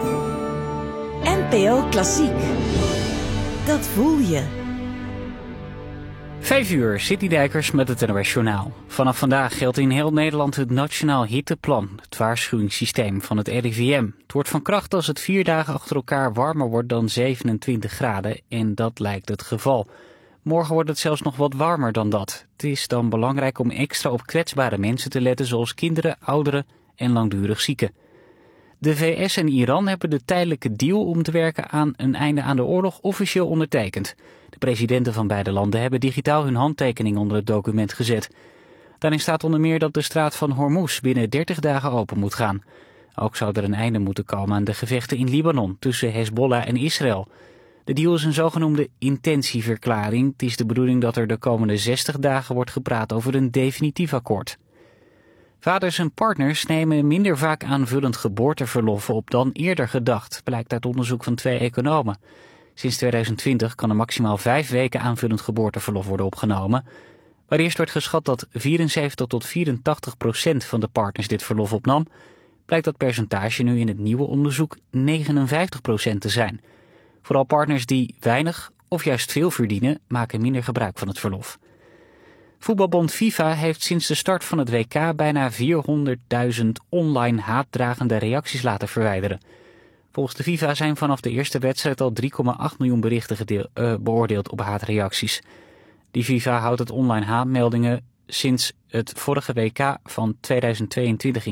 NPO Klassiek. Dat voel je. 5:00, Sidney Dijkers met het NOS Journaal. Vanaf vandaag geldt in heel Nederland het Nationaal Hitteplan, het waarschuwingssysteem van het RIVM. Het wordt van kracht als het 4 dagen achter elkaar warmer wordt dan 27 graden en dat lijkt het geval. Morgen wordt het zelfs nog wat warmer dan dat. Het is dan belangrijk om extra op kwetsbare mensen te letten zoals kinderen, ouderen en langdurig zieken. De VS en Iran hebben de tijdelijke deal om te werken aan een einde aan de oorlog officieel ondertekend. De presidenten van beide landen hebben digitaal hun handtekening onder het document gezet. Daarin staat onder meer dat de straat van Hormuz binnen 30 dagen open moet gaan. Ook zou er een einde moeten komen aan de gevechten in Libanon tussen Hezbollah en Israël. De deal is een zogenoemde intentieverklaring. Het is de bedoeling dat er de komende 60 dagen wordt gepraat over een definitief akkoord. Vaders en partners nemen minder vaak aanvullend geboorteverlof op dan eerder gedacht, blijkt uit onderzoek van 2 economen. Sinds 2020 kan er maximaal 5 weken aanvullend geboorteverlof worden opgenomen. Waar eerst werd geschat dat 74 tot 84% van de partners dit verlof opnam, blijkt dat percentage nu in het nieuwe onderzoek 59% te zijn. Vooral partners die weinig of juist veel verdienen, maken minder gebruik van het verlof. Voetbalbond FIFA heeft sinds de start van het WK bijna 400.000 online haatdragende reacties laten verwijderen. Volgens de FIFA zijn vanaf de eerste wedstrijd al 3,8 miljoen berichten beoordeeld op haatreacties. De FIFA houdt het online haatmeldingen sinds het vorige WK van 2022